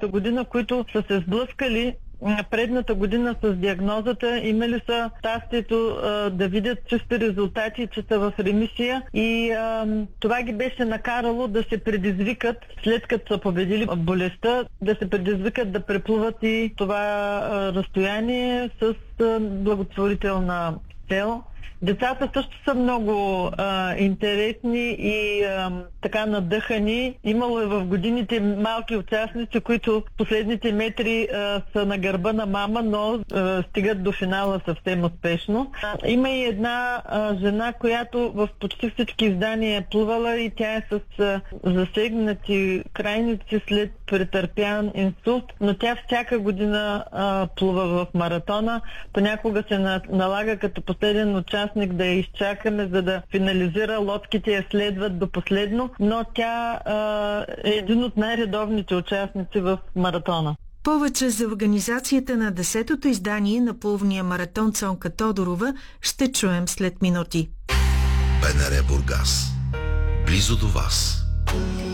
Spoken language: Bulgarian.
миналата година, които са се сблъскали предната година с диагнозата, имали са щастието да видят чисти резултати, че са в ремисия, и това ги беше накарало да се предизвикат, след като са победили болестта, да се предизвикат да преплуват и това разстояние с благотворителна цел. Децата също са много интересни и така надъхани. Имало е в годините малки участници, които последните метри са на гърба на мама, но стигат до финала съвсем успешно. Има и една жена, която в почти всички издания е плувала, и тя е с засегнати крайници след претърпян инсулт, но тя всяка година плува в маратона. Понякога се налага като последен участник да я изчакаме, за да финализира. Лодките я следват до последно, но тя е един от най-редовните участници в маратона. Повече за организацията на 10-то издание на плувния маратон Цонка Тодорова ще чуем след минути. БНР Бургас. Близо до вас.